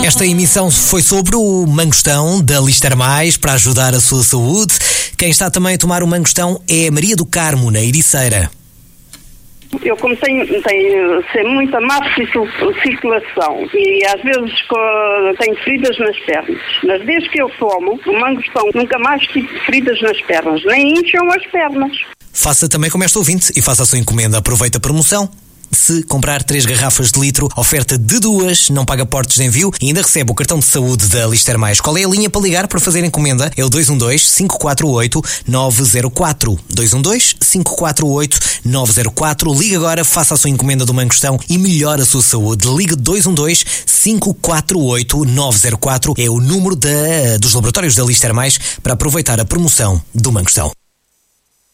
Esta emissão foi sobre o mangostão da Lister Mais para ajudar a sua saúde. Quem está também a tomar o mangostão é a Maria do Carmo, na Ericeira. Eu comecei a ser muita má circulação e às vezes tenho feridas nas pernas, mas desde que eu tomo o mangostão nunca mais tive feridas nas pernas, nem incham as pernas. Faça também como esta ouvinte e faça a sua encomenda. Aproveita a promoção. Se comprar 3 garrafas de litro, oferta de 2, não paga portos de envio e ainda recebe o cartão de saúde da Lister Mais. Qual é a linha para ligar para fazer encomenda? É o 212-548-904. 212-548-904. Liga agora, faça a sua encomenda do mangostão e melhore a sua saúde. Liga 212-548-904. É o número dos laboratórios da Lister Mais para aproveitar a promoção do mangostão.